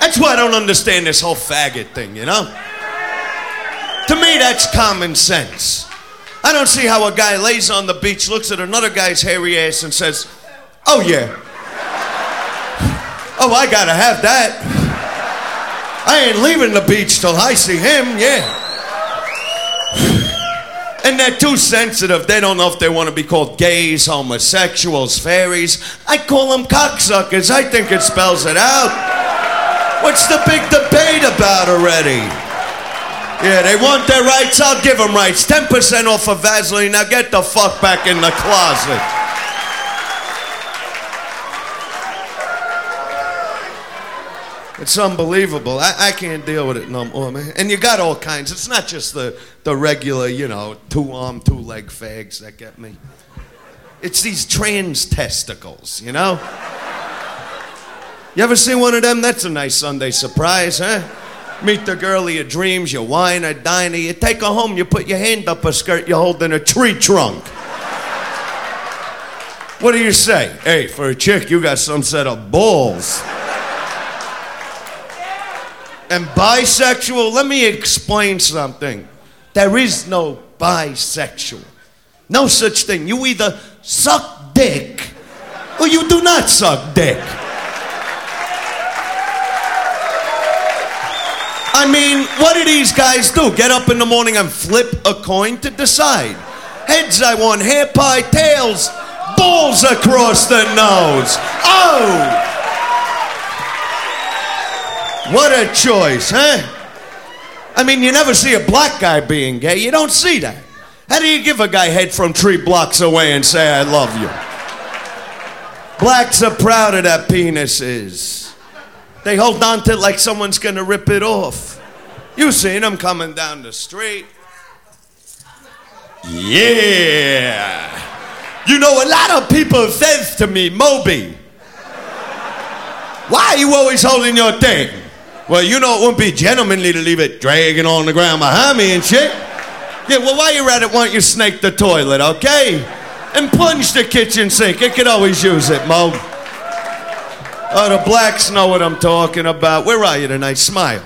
That's why I don't understand this whole faggot thing, you know? To me, that's common sense. I don't see how a guy lays on the beach, looks at another guy's hairy ass and says, oh yeah. Oh, I gotta have that. I ain't leaving the beach till I see him, yeah. And they're too sensitive. They don't know if they want to be called gays, homosexuals, fairies. I call them cocksuckers. I think it spells it out. What's the big debate about already? Yeah, they want their rights. I'll give them rights. 10% off of Vaseline. Now get the fuck back in the closet. It's unbelievable. I can't deal with it no more, man. And you got all kinds. It's not just the regular, you know, two-arm, two-leg fags that get me. It's these trans testicles, you know? You ever see one of them? That's a nice Sunday surprise, huh? Meet the girl of your dreams, you wine her, dine her, you take her home, you put your hand up her skirt, you hold in a tree trunk. What do you say? Hey, for a chick, you got some set of balls. And bisexual, let me explain something. There is no bisexual. No such thing. You either suck dick or you do not suck dick. I mean, what do these guys do? Get up in the morning and flip a coin to decide. Heads, I want hair pie, tails, balls across the nose. Oh! What a choice, huh? I mean, you never see a black guy being gay. You don't see that. How do you give a guy head from 3 blocks away and say, I love you? Blacks are proud of that penises. They hold on to it like someone's gonna rip it off. You seen them coming down the street. Yeah. You know, a lot of people says to me, Moby, why are you always holding your thing? Well, you know it wouldn't be gentlemanly to leave it dragging on the ground behind me and shit. Yeah, well, while you're at it, why don't you snake the toilet, okay? And plunge the kitchen sink. It could always use it, Mo. Oh, the blacks know what I'm talking about. Where are you tonight? Smile.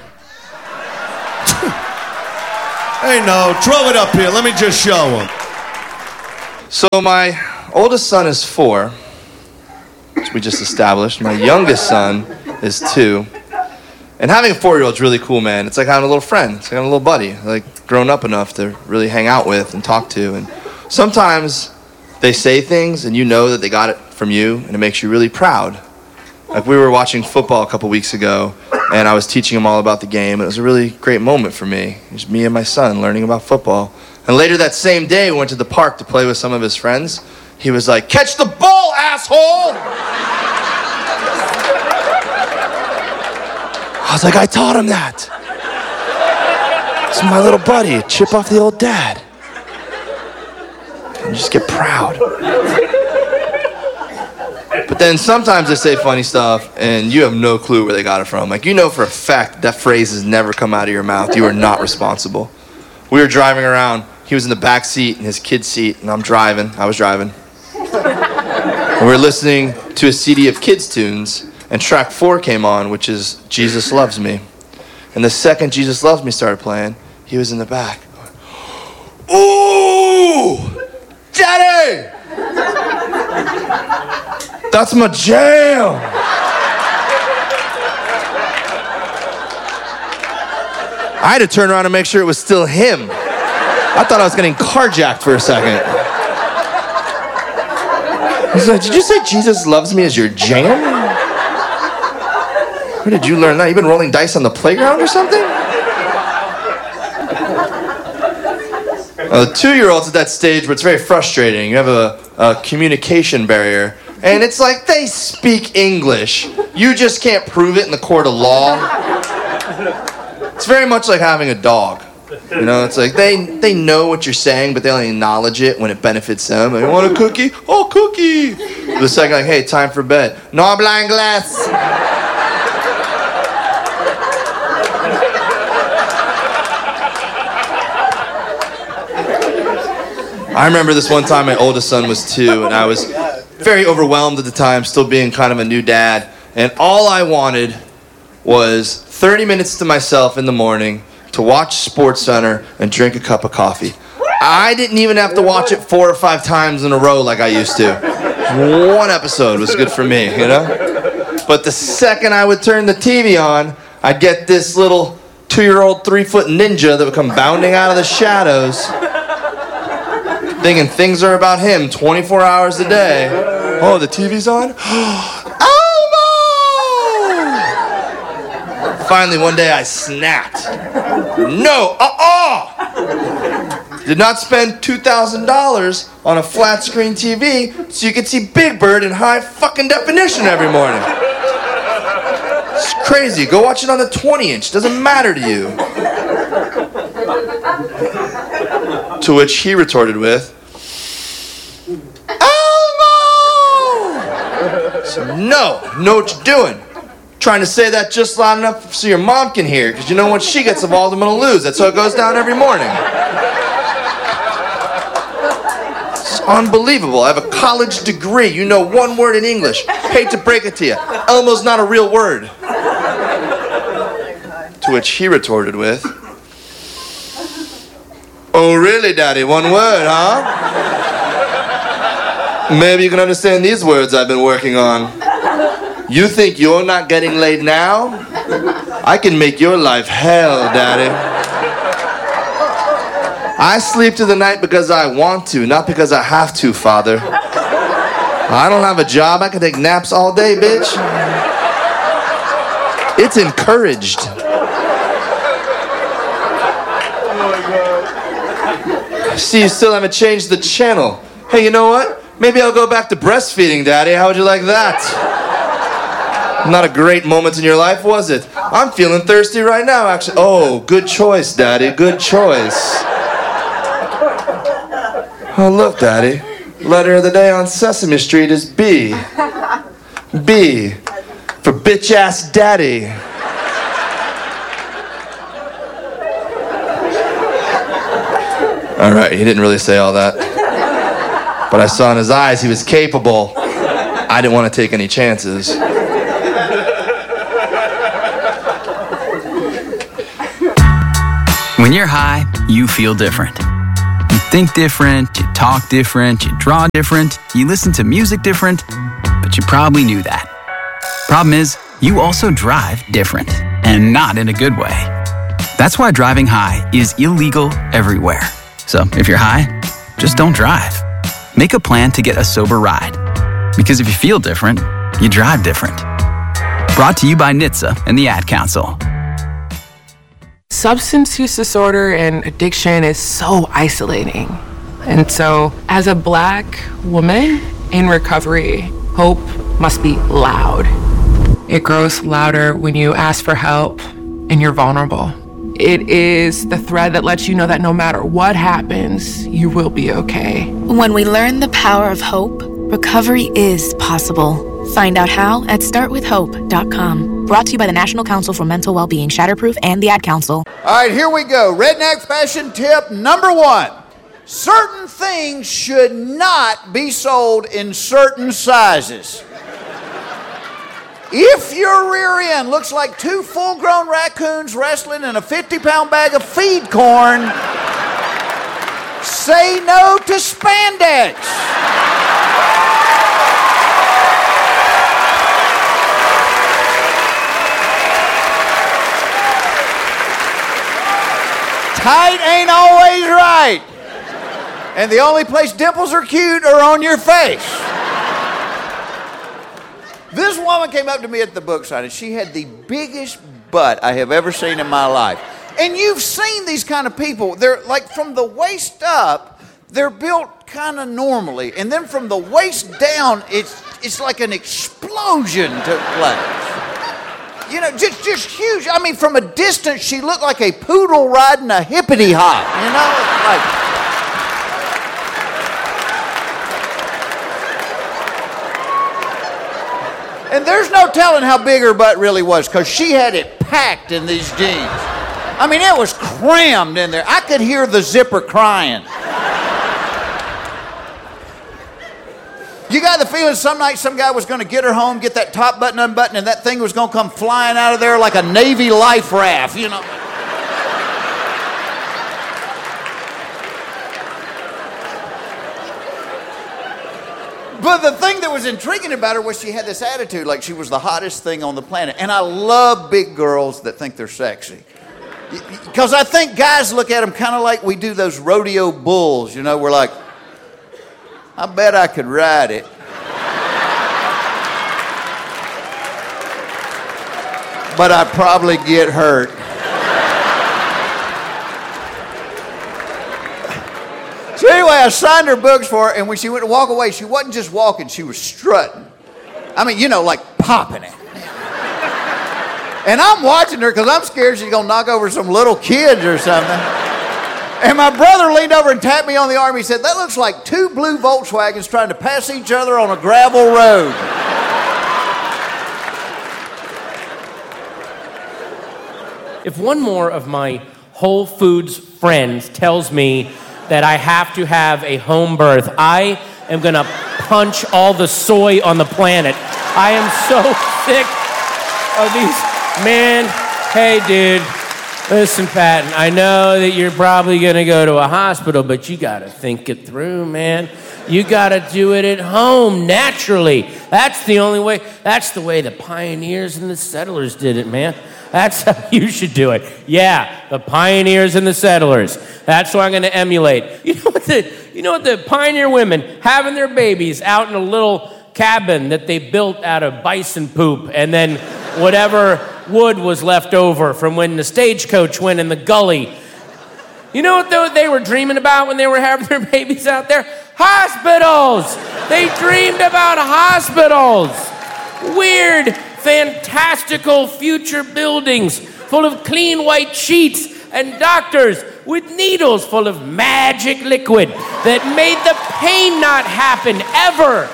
Hey, no, throw it up here. Let me just show them. So my oldest son is 4, which we just established. My youngest son is 2. And having a 4-year-old is really cool, man. It's like having a little friend. It's like having a little buddy, like grown up enough to really hang out with and talk to. And sometimes they say things and you know that they got it from you and it makes you really proud. Like we were watching football a couple weeks ago and I was teaching him all about the game. It was a really great moment for me. It was me and my son learning about football. And later that same day, we went to the park to play with some of his friends. He was like, catch the ball, asshole! I was like, I taught him that. It's my little buddy, chip off the old dad. And just get proud. But then sometimes they say funny stuff and you have no clue where they got it from. Like, you know for a fact that phrase has never come out of your mouth. You are not responsible. We were driving around. He was in the back seat in his kid's seat and I was driving. And we were listening to a CD of kids' tunes. And track 4 came on, which is Jesus Loves Me. And the second Jesus Loves Me started playing, he was in the back. Ooh! Daddy! That's my jam! I had to turn around and make sure it was still him. I thought I was getting carjacked for a second. He's like, did you say Jesus Loves Me as your jam? Where did you learn that? You been rolling dice on the playground or something? The 2-year-old's at that stage where it's very frustrating. You have a communication barrier. And it's like they speak English. You just can't prove it in the court of law. It's very much like having a dog. You know, it's like they know what you're saying, but they only acknowledge it when it benefits them. Like, want a cookie? Oh, cookie! The second, like, hey, time for bed. No habla inglés. I remember this one time my oldest son was 2 and I was very overwhelmed at the time, still being kind of a new dad. And all I wanted was 30 minutes to myself in the morning to watch SportsCenter and drink a cup of coffee. I didn't even have to watch it 4 or 5 times in a row like I used to. One episode was good for me, you know? But the second I would turn the TV on, I'd get this little 2-year-old 3-foot ninja that would come bounding out of the shadows, thinking things are about him 24 hours a day. Oh, the TV's on? Elmo! Finally, one day I snapped. No, Did not spend $2,000 on a flat screen TV so you could see Big Bird in high fucking definition every morning. It's crazy. Go watch it on the 20-inch. Doesn't matter to you. To which he retorted with, Elmo! So know what you're doing. Trying to say that just loud enough so your mom can hear, because you know when she gets involved, I'm going to lose. That's how it goes down every morning. It's unbelievable. I have a college degree. You know one word in English. Hate to break it to you. Elmo's not a real word. To which he retorted with, oh really, Daddy? One word, huh? Maybe you can understand these words I've been working on. You think you're not getting laid now? I can make your life hell, Daddy. I sleep through the night because I want to, not because I have to, Father. I don't have a job. I can take naps all day, bitch. It's encouraged. See, you still haven't changed the channel. Hey, you know what? Maybe I'll go back to breastfeeding, Daddy. How would you like that? Not a great moment in your life, was it? I'm feeling thirsty right now, actually. Oh, good choice, Daddy. Good choice. Oh, look, Daddy. Letter of the day on Sesame Street is B. B. For bitch-ass daddy. All right, he didn't really say all that. But I saw in his eyes he was capable. I didn't want to take any chances. When you're high, you feel different. You think different, you talk different, you draw different, you listen to music different, but you probably knew that. Problem is, you also drive different, and not in a good way. That's why driving high is illegal everywhere. So if you're high, just don't drive. Make a plan to get a sober ride. Because if you feel different, you drive different. Brought to you by NHTSA and the Ad Council. Substance use disorder and addiction is so isolating. And so, as a Black woman in recovery, hope must be loud. It grows louder when you ask for help and you're vulnerable. It is the thread that lets you know that no matter what happens, you will be okay. When we learn the power of hope, recovery is possible. Find out how at startwithhope.com. Brought to you by the National Council for Mental Wellbeing, Shatterproof, and the Ad Council. All right, here we go. Redneck fashion tip number 1. Certain things should not be sold in certain sizes. If your rear end looks like 2 full-grown raccoons wrestling in a 50-pound bag of feed corn, say no to spandex. Tight ain't always right. And the only place dimples are cute are on your face. This woman came up to me at the book signing. She had the biggest butt I have ever seen in my life. And you've seen these kind of people. They're like from the waist up, they're built kind of normally. And then from the waist down, it's like an explosion took place. You know, just huge. I mean, from a distance, she looked like a poodle riding a hippity hop. You know, like. And there's no telling how big her butt really was, because she had it packed in these jeans. I mean, it was crammed in there. I could hear the zipper crying. You got the feeling some night some guy was going to get her home, get that top button unbuttoned, and that thing was going to come flying out of there like a Navy life raft, you know. But the thing that was intriguing about her was she had this attitude like she was the hottest thing on the planet. And I love big girls that think they're sexy. Because I think guys look at them kind of like we do those rodeo bulls, you know. We're like, I bet I could ride it. But I'd probably get hurt. So anyway, I signed her books for her, and when she went to walk away, she wasn't just walking, she was strutting. I mean, you know, like popping it. And I'm watching her because I'm scared she's going to knock over some little kids or something. And my brother leaned over and tapped me on the arm. He said, that looks like two blue Volkswagens trying to pass each other on a gravel road. If one more of my Whole Foods friends tells me that I have to have a home birth, I am going to punch all the soy on the planet. I am so sick of these. Man, hey, dude, listen, Patton, I know that you're probably going to go to a hospital, but you got to think it through, man. You got to do it at home, naturally. That's the only way. That's the way the pioneers and the settlers did it, man. That's how you should do it. Yeah, the pioneers and the settlers. That's what I'm going to emulate. You know what the pioneer women having their babies out in a little cabin that they built out of bison poop, and then whatever wood was left over from when the stagecoach went in the gully. You know what they were dreaming about when they were having their babies out there? Hospitals! They dreamed about hospitals. Weird, fantastical future buildings full of clean white sheets and doctors with needles full of magic liquid that made the pain not happen ever.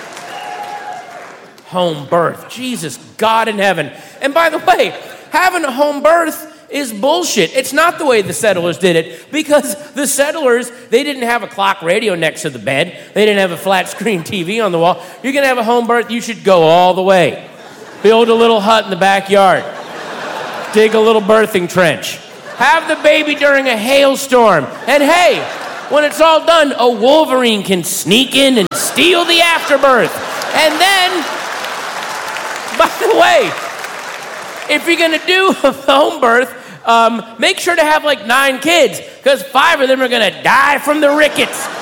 Home birth. Jesus, God in heaven. And by the way, having a home birth is bullshit. It's not the way the settlers did it, because the settlers, they didn't have a clock radio next to the bed. They didn't have a flat screen TV on the wall. You're going to have a home birth, you should go all the way. Build a little hut in the backyard. Dig a little birthing trench. Have the baby during a hailstorm. And hey, when it's all done, a Wolverine can sneak in and steal the afterbirth. And then, by the way, if you're going to do a home birth, make sure to have like 9 kids, because 5 of them are going to die from the rickets.